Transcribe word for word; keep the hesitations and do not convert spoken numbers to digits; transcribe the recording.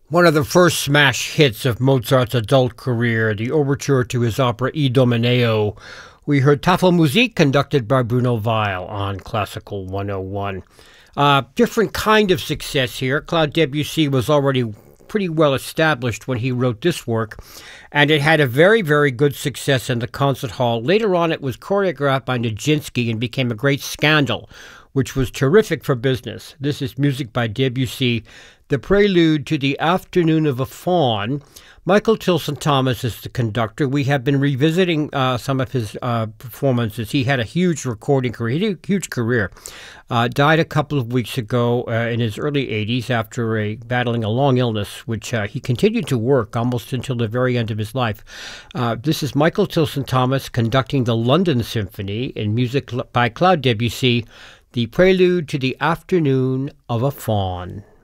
One of the first smash hits of Mozart's adult career, the overture to his opera Idomeneo. We heard Tafelmusik conducted by Bruno Weil on Classical one oh one. Uh, different kind of success here. Claude Debussy was already pretty well established when he wrote this work, and it had a very, very good success in the concert hall. Later on, it was choreographed by Nijinsky and became a great scandal, which was terrific for business. This is music by Debussy, the prelude to the Afternoon of a Faun. Michael Tilson Thomas is the conductor. We have been revisiting uh, some of his uh, performances. He had a huge recording career, he had a huge career. Uh, died a couple of weeks ago uh, in his early eighties after a battling a long illness, which uh, he continued to work almost until the very end of his life. Uh, this is Michael Tilson Thomas conducting the London Symphony in music by Claude Debussy, the prelude to the Afternoon of a Faun.